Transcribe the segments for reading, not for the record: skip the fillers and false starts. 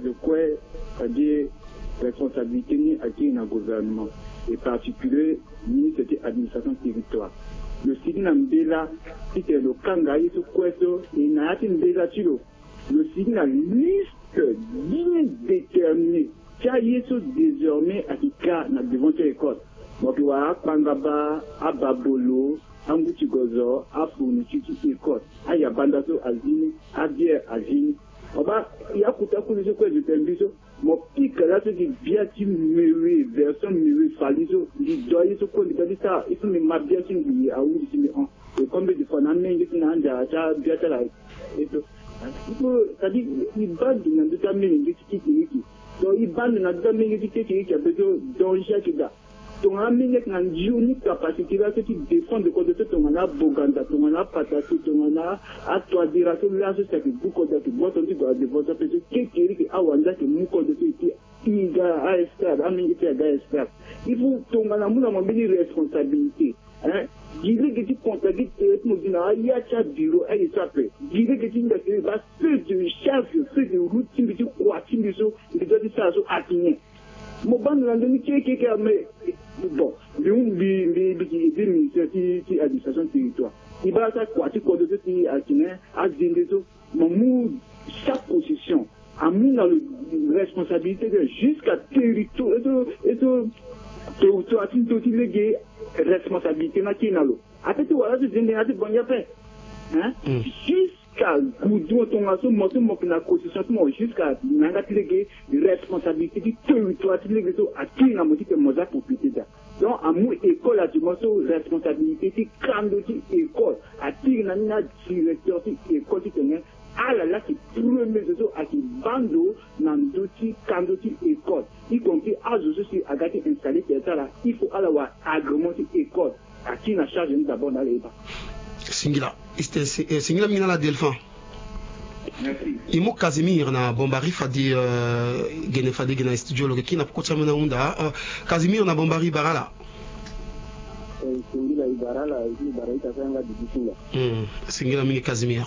de quoi, c'est-à-dire responsabilité ni acquis dans le gouvernement, et particulier ni cette administration territoire. Le signe Mbela, c'était le Kangaï sur Kweso, et Naati Mbela Chilo. Le signe a liste bien déterminée. Qui désormais à Kika devant l'école. Donc, il y a Pangaba, Ababolo, Ambutigozo, Afunuchi, école. Il y a Bandaso Azini, Abia Azini. Il y a Koutakou, je crois que je t'invite. Mon pic là, c'est que bien tu mûris, version mûris, faliso, il doit y se connaître ça. Il faut me m'abia sur lui, à où je me rends. Et comme de fois, on a mis une hand à la bien là. Et tout. C'est-à-dire, il bat dans le domaine de ce qui est. Donc, il bat dans le domaine de ce qui est besoin d'enjeu qui est. Donc, on a mis une unique capacité là, c'est qui défend de côté de ton a Boganda, ton a Patati, ton a à toi dire que là, c'est que beaucoup de gens qui doivent devoir se faire qui est à Wanda, qui nous compte de ce qui est à Esther, à Ministère d'Esther. Il faut ton a une responsabilité. Hein? Dis-le que tu contactes mon dîner, il y a un bureau, elle est sapée. Dis-le que tu vas faire de chef, faire de routine, de quoi, il doit dire ça à Tigné. Mon ban de l'année qui est mais bon, les ministères qui administration territoire. Il va ça quoi, tu connais ce qui est à Tigné, à Zindeso, mon chaque position, a mis dans la responsabilité de jusqu'à territoire, et tu as une léguée responsabilité na kinalo atete wala je zende na bon ya fait hein jusqu'à goudou ton aso moto na constitution mo jusqu'à nanga tilege responsabilité du territoire tilege so atina moti ke moza propriété da donc amu école a du moto responsabilité ti kando ti école atina na directeur ti école ti tenait ala la qui premier zo a qui bando nandoti kandoti école y compris à aussi à gâter installé là il faut alors agrémenter école à qui na charge d'abord dans les bas singila singila mina la delphin merci imo Casimir na bombari fadi gena studio lo qui na pokocha mena unda Casimir na bombari barala singila ibarala ibara itafanga dibisinga singila mingi Casimir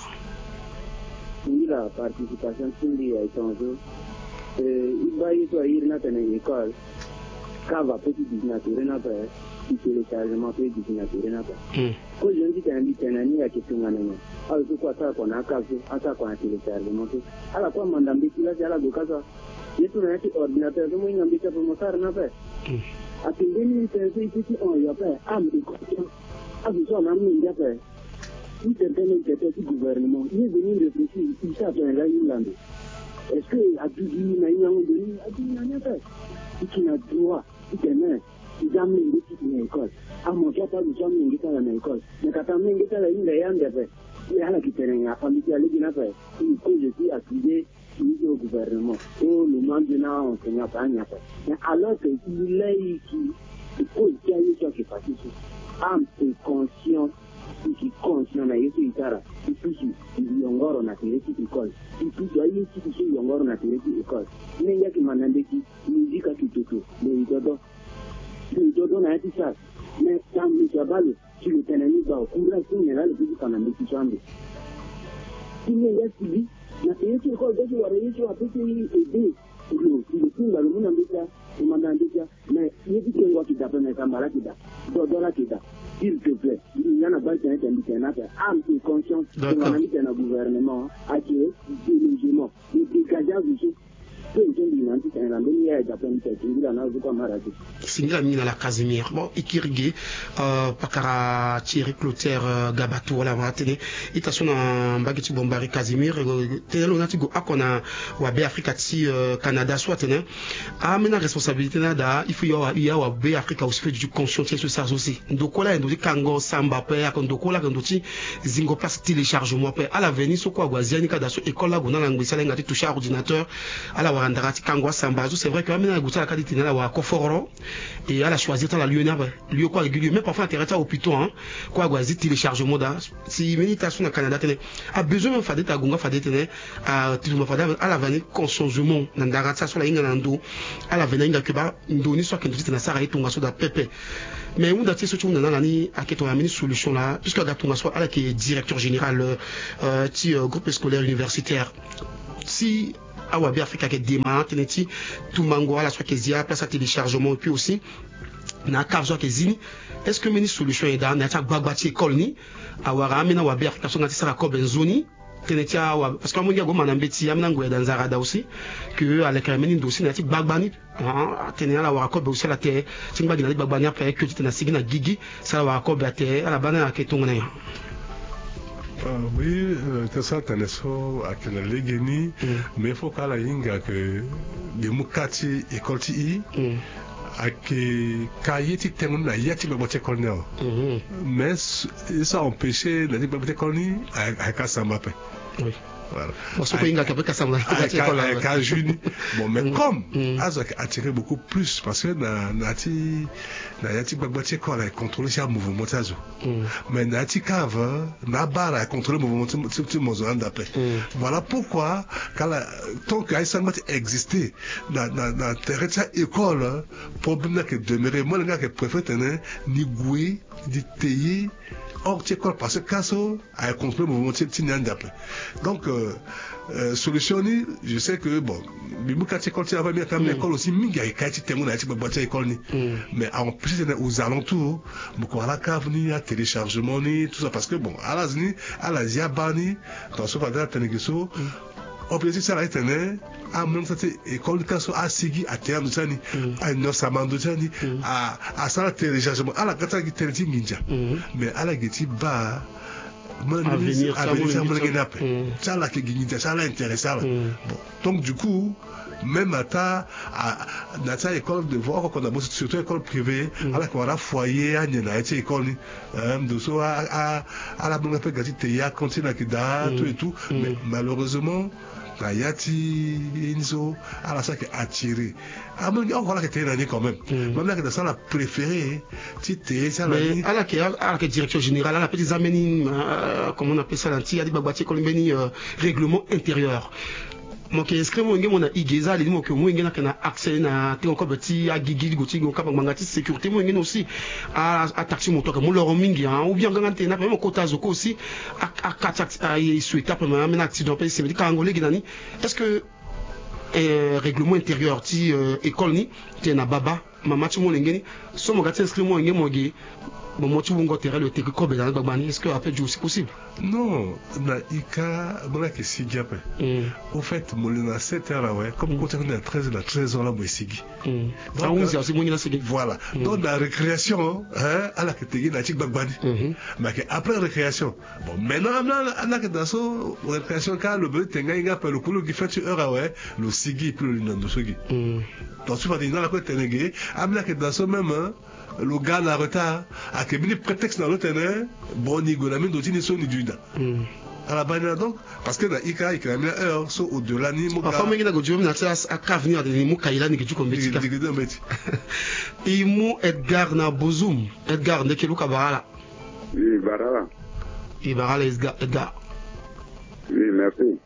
la participation sindi ya itonzo iba yito ayiri na tene école kava petit dictionnaire na pa qui téléchargement petit dictionnaire na pa ko je ndi tandi tenani ya kitunga nene au tu kwa kwa na kazo ata kwa téléchargement ala kwa mandambi kila jala gokaza yetu na yati ordinateur mo ngambi ta promotar na pa atendeni intense ici on ya pa am de conscience azu so na mni ya pa il était du gouvernement, il est venu réfléchir, il s'est appelé la Irlande. Est-ce que à tout dit, il y a un donné, à tout dit, il y a pas. Il a droit, il est main, il a mis des petites écoles. À mon cas, pas de jamais il est à l'école. Mais quand on met à la ligne, il y a un défait. Il y a la qui est la famille qui a les guinées fait. Il faut que je suis accusé au gouvernement. Oh, le monde de là, on ne pas rien fait. Mais alors qu'il est qui, il faut qu'il y ait une chose qui passe ici. Âme et conscience. Qui conscient na yesu itara itusu yongoro na tireki école itusu ayi itusu yongoro na tireki école nenga ki manandeki muzika kitoto le dodo na yati sa mais ça me chabalo si le tenani ba kura sinye la le bizu kana mbiki chambe sinye ya sibi na tireki école dodo wa yesu apeti ede le tunga le muna mbika umandandika mais yedi kengo kidapa na kambala kida dodo la kida. S'il te plaît, il y en a pas qui ont été indiqués, âme et conscience, on a mis un gouvernement à qui est le logement, le dégagage du jeu. Singla mina la Casimir bon ikirige pakara Thierry Clotaire Gabatou wala matene itasona mbagiti bombari Casimir telo nati go akona wa be Africa ti Canada soit tene amena responsabilité nada il faut ya wa be Africa aussi fait du conscience sur ça aussi ndokola ndo kango samba pe akondokola ndoti zingo place téléchargement pe à l'avenir so kwa gwaziani kada so école la gona ngwisa ngati toucher ordinateur à la Ndarati Kangwa Sambazo, c'est vrai que Amina Gouta la qualité là wa Koforo et elle a choisi la lieu quoi régulier mais parfois intéressé au plutôt hein quoi gwazi téléchargement da si méditation au Canada a besoin même fader ta gunga fader à tout le fader à la vanille conscientement Ndarata sur la ingando à la vanille Kuba ndoni soit que tu na sara et tonga so da pepe mais on date ce tourne dans l'année à qui on a mis solution là puisque da tonga soit à la qui est directeur général groupe scolaire universitaire si à bien Africa qui démarre teneti tout mango à la soit kezia place à téléchargement et puis aussi na cave que zini est-ce que mini solution est dans na ta gbagba ti école ni awara amena wa bien Africa so ngati sara ko benzoni teneti awa parce que amongi go manambeti amena ngoya dans zarada aussi que à l'écran mini dossier na ti gbagba ni tenena la wa ko be aussi la te tingba gina gbagba ni après que tu na sigina gigi ça wa ko be te ala bana ke tongona ya. Oui, c'est ça, Taneso, à Kenalégeni, mais il faut qu'à la Yinga que les Mukati et Kolti, à que Kayeti Temuna, Yati Babote Colonel. Mais ça empêchait la Babote Colony à Kassambape. Oui. Voilà. Bon, mais comme Azak a attiré beaucoup plus parce que Nati Bagbati Kol a contrôlé ce mouvement. Mais Nati Kava, Nabar a contrôlé le mouvement de Mozoan d'après. Voilà pourquoi, tant qu'Aïssamat existait, dans la terre école, problème que demeurait, moi, le gars qui préfère tenir, ni goué, ni théier, hors d'école parce que Kasso a contrôlé le mouvement de d'après. Donc, solution, je sais que bon, Bimouka école, tu as bien quand même l'école aussi, Minga et Kaiti Temuna, tu peux boîtier école, mais en plus, aux alentours, beaucoup à la cave, ni à téléchargement, ni tout ça, parce que bon, à la Ziabani, dans ce cadre, Tenegiso, au plaisir, ça a été à même cette école de Kasso, à Sigi, à Théam Zani, à Nosamando Zani, à Sala téléchargement, à la Gata Gitelti Ninja, mais à la Geti Ba, à venir, ça l'a qui ça l'a intéressé. Donc du coup, même à notre école de voir qu'on a bossé surtout école privée, alors qu'on a foyer, à une école, de so à la bonne appel gâté théâ, continue à kida, tout et tout, mais malheureusement. Yati Inzo à la sac attiré. Ah mais encore là que t'es l'année quand même. Même là que dans ça la préférée, tu t'es ça la. Mais à la direction générale, à la petite ameni, comment on appelle ça l'anti, a dit babati colombeni règlement intérieur. Moi qui inscrit mon game on a igeza les mots que moi ngena kana accès na te encore petit a gigi goti go kapa mangati sécurité moi ngena aussi à taxi moto que moi leur mingi ou bien ngante na même kota zoko aussi à katak à souhaita pour même accident pe c'est dit kangolé ginani est-ce que règlement intérieur ti école ni ti na baba mama ti mo ngeni so mo gati inscrit moi ngemo gi bon moi tu vont terre le teke ko be dans babani est-ce que après du aussi possible non na ika bla que sigi après au fait molina 7 heures ouais comme quand on est à 13 heures là moi sigi donc 11 heures c'est moi sigi voilà donc la récréation hein à la que tegi na tik babani mais après récréation bon maintenant là que dans so récréation quand le but tenga inga par le coup qui fait heure ouais le sigi plus le nando sigi donc tu vas dire là que tenga amla que dans so même le gars en retard a que bien prétexte dans l'autre bon ni gonami d'otini son ni duda à la banane donc parce que dans ika il a mis heure so au delà ni mo enfin mais il a go job na ça à cavenir de ni mo kaila ni kitu kombe tika et mo Edgar na Bozum Edgar ne kelu kabara oui barala Edgar oui merci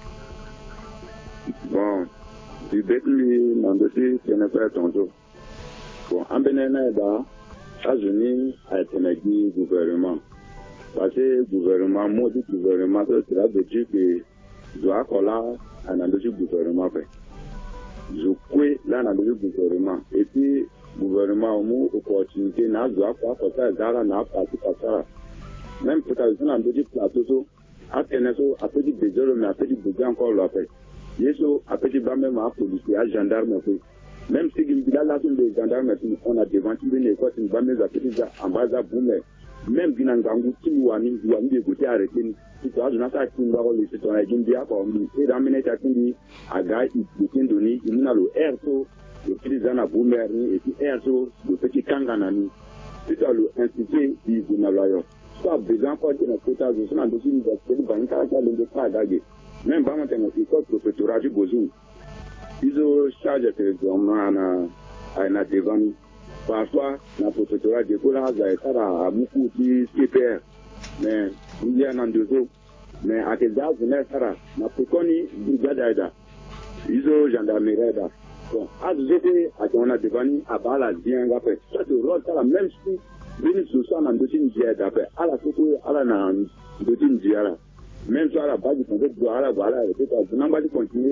bon du bête-lui mon dossier ce n'est pas ton jour. Bon, en Bénin, États-Unis a été négligé gouvernement. Parce que le gouvernement, moi, du gouvernement, cela veut dire que je dois coller un endroit gouvernement. Je crois là dans le gouvernement. Et puis, le gouvernement a une opportunité, n'a doit pas faire ça, n'a pas ça. Même peut-être dans le plateau, à Ténéso, à petit bézol, mais à petit bézol encore l'a fait. Yeso, à petit bas même à policier, à gendarme, même si il a la des gendarmes, on a devant une école, une bande en bas à Boumé, même Binangangu, Tilouani, Douani, de côté arrêté, si tu as une attaque, tu vas le citoyen d'India, comme et d'amener ta fille à Gaï, il donné, il a le RSO, le président à Boumé, et puis RSO, le petit Kanganani, c'est ça le institut du Boumaloyo. Soit besoin encore de notre quota, je suis dans le dossier de Banka, de pas Gagé, même dans notre école professorat du Bozou. Ils ont chargé de devant parfois la préfecture de Gola a beaucoup de CPR mais il y a un deux autres mais à quel âge on est ça n'a pas connu brigade ils ont gendarmerie là bon à jeter à on a devant à bala bien après ça de rôle ça la même chose venir sur ça dans dossier d'après à la photo à la nan dossier là même sur la base du concept voilà et c'est ça on va continuer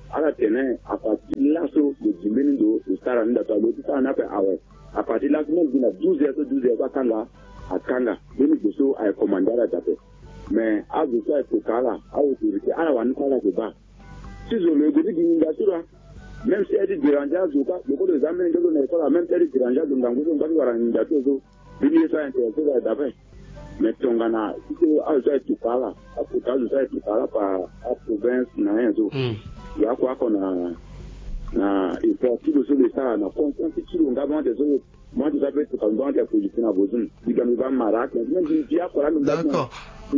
à la tenue, à partir de l'assaut de Jimendo, de Saranda, tout ça, on a fait à partir de là, on a 12 heures à Kanga, nous nous à commander à la date. Mais à vous faire ce cas-là, à l'autorité, à la Wanukala de bas. Si je le dis d'inondation, même si elle est dérangée, beaucoup de amis de l'école, même si elle est dérangée, donc on va voir une inondation, il ça intéressé à d'après. Mais Tongana, si tu as déjà tout cas là, à tout cas, tu as tout cas là par la province, il y a quoi qu'on a, il faut tout sur le ça, on a conscience que on a besoin des autres. Moi, je savais que quand on a positionné à Bozun, il y a un marac, même si il y a quoi là, d'accord. Ah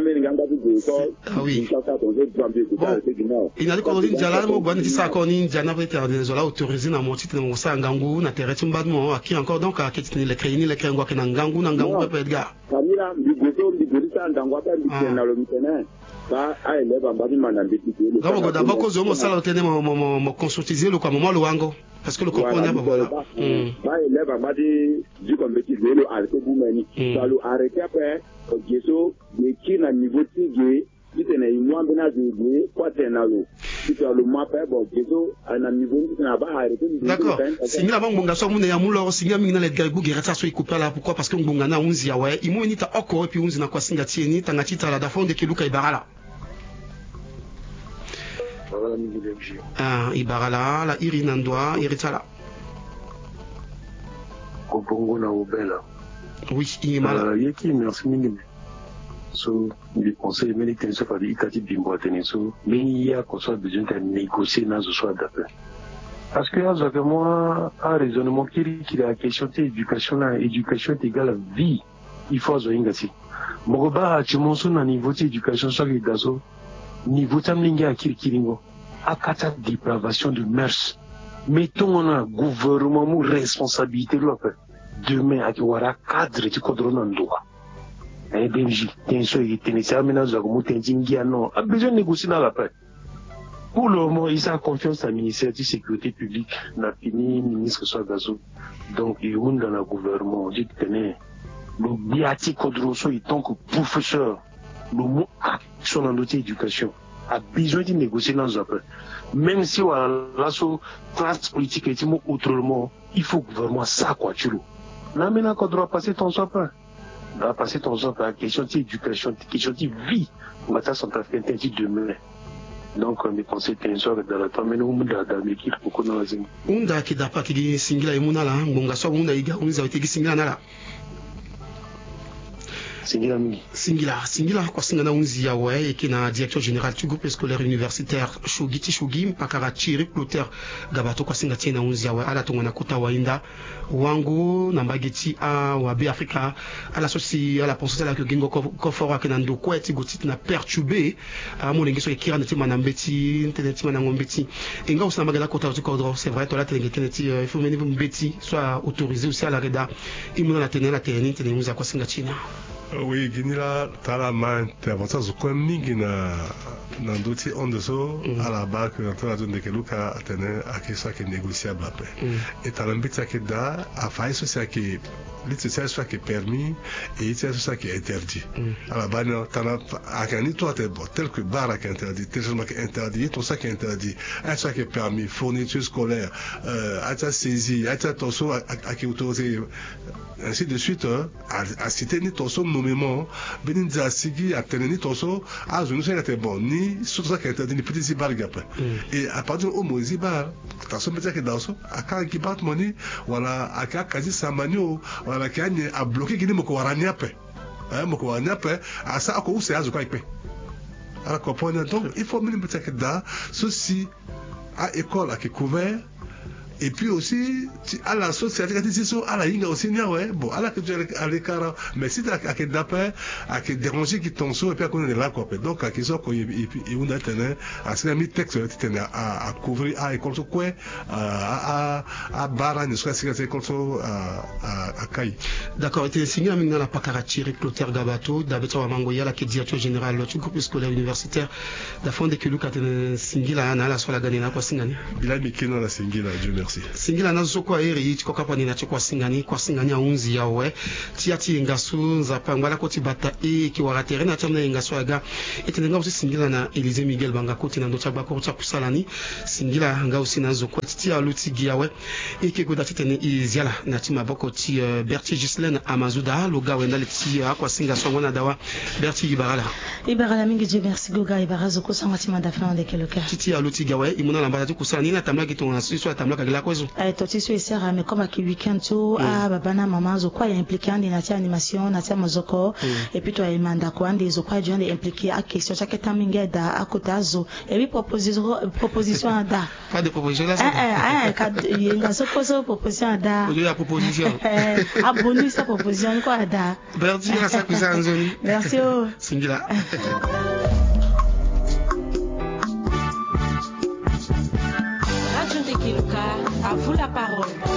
oui. Bon, inali ko ndin jala mo gwani tisa ko ni jana pe ter des zola autorisé na mo titre mo sa ngangu na terre timba mo aki encore donc a ketini le créini le krengo ke na ngangu pe edga kamira bigoto bigorisa ndangwa pa bitena lo mitene ba a eleva mbadi manambiti ke le ngamo goda bako zo mo sala otene mo consultiser le kwa mo lo wango parce que le comprendre pas voilà ba eleva mbadi du compétition le arrêté boumeni ba lo arrêté après geso de qui na niveau tigé qui tena imwa bena de quoi tena lo qui to lo mapa bon geso na niveau na ba arrêté d'accord singa ba ngonga so mune ya mulo singa minga le garbu gerata so ikupa là pourquoi parce que ngonga na unzi ya ouais imo ni ta oko et puis unzi na kwa singa tieni tanga tita la dafon de kiluka ibarala ibarala la irina ndwa iritala Obongo na obela. Oui, Imala. Yeki merci mingi. So, les conseils, mais les tensions par les Ikati Bimbo Ateneso, mais il y a qu'on soit besoin de négocier dans ce soit d'appel. Parce que là, moi, un raisonnement qui est la question de l'éducation, l'éducation est égale à vie. Il faut avoir une gâchis. Mogoba, tu m'en souviens, niveau d'éducation, soit les dazo, niveau tamlinga à Kirkiringo, à kata dépravation de mœurs. Mettons un gouvernement ou responsabilité là demain à qui aura cadre tu contrôles un droit. Un BMJ, tension et tension aménage comme un tingingia non. A besoin de négocier dans la paix. Pour le moment, ils ont confiance à ministère de sécurité publique, n'a fini ministre soit gazou. Donc il y a dans le gouvernement, on dit que tenez, le biati Kodroso est tant que professeur, le mot action dans notre éducation a besoin de négocier dans la paix. Même si on a la classe politique et autrement, il faut que vraiment ça quoi tu le. Là maintenant qu'on doit passer ton soin, on doit passer ton soin à question d'éducation, question de vie. On va s'en faire interdit demain. Donc mes conseils tension dans la temps mais nous dans l'équipe pour qu'on ait. Unda qui d'apa qui singla imuna la ngonga so unda iga unza wetegi singla na la. Singila kwa singa na unzi ya ouais et qui na directeur général du groupe scolaire universitaire Shugim pakara Chiri Clotaire Gabato kwa singa tina unzi ya ouais ala tongana kuta wainda wangu na mbageti a wa be Africa ala sosi ala pensée la que gingo kofora ke nando kwa eti gotit na perturbé a mo lengiso kira neti manambeti internet manangombeti inga usamba gala kota tu kodro c'est vrai to la teneti il faut mener mbeti soit autorisé aussi à la reda imuna la tenela teneni teneni za kwa singa china. Oui, Guinila, Talama, intervention, je crois que dans d'autres ondes à la barre que dans la zone de Keluka a tenu à quelque chose qui est négociable après. Et dans l'ambit qui est là, à faire ce qui est soit qui est permis et ce qui est interdit. À la barre, à Gani, toi, tel que barre qui est interdit, tel qui est interdit, tout ça qui est interdit, à ça qui est permis, fourniture scolaire, à ta saisie, à ta torso, à qui est autorisé, ainsi de suite, à citer ni torso nommément, Beninza Sigi a tenu ni torso, à je ne sais pas bon, ni sur ça qui est interdit, ni petit zibar après. Et à partir du moment où zibar, torso média qui est dans ça, à quand qui bat money, voilà, à quand quasi samanio, voilà, qui a bloqué qui n'est pas quoi après. Moko wanyapé, à ça, à quoi où c'est à ce quoi il paie. Alors, comprenez donc, il faut même peut-être que là, ceci, à école, à qui couvert, et puis aussi à la société à la ligne aussi bon à la que tu à l'écart mais si tu as à d'après à que déranger qui ton et puis à connaître là quoi donc à qu'ils ont et puis on a tenu à ce mis texte à couvrir à école quoi à barra ne soit c'est école à Kai. D'accord, était signé maintenant la pakara Chiri Clotaire Gabato d'habitude à Mangoya la qui est directeur général du groupe scolaire universitaire la fond de Keluka signé la sur la gagnée quoi signé. Il a mis qui dans la signé là Dieu merci. merci. Singila nazo kwa eri chiko kapa ni nacho kwa singani aunzi yawe tiati ngasu za pangwala koti bata ki waratere na chamna ngasu aga etenga usi singila na Elise Miguel banga koti na ndocha bako cha kusalani singila nga usi nazo kwa titia luti giawe ki goda tene iziala na tima bako ti Bertie Gislaine Amazuda loga wenda leti kwa singa songona dawa Bertie Ibarala mingi je merci goga Ibarazo ko sanga tima dafna de keloka titia luti giawe imuna lamba tu kusalani na tamla kitu na sisi tamla kagila kwezo totiso esera mais comme ki weekend tu babana mama zo kwa impliqué en natia animation natia mozoko et puis toi emanda ko ande zo kwa jone impliqué à question chaque taminga da akotazo et puis proposition da pas de proposition là yenga so poso proposition da il y a proposition bonus sa proposition quoi da Bertie à ça kuza nzoni merci singila Radio Tekiluka, à vous la parole.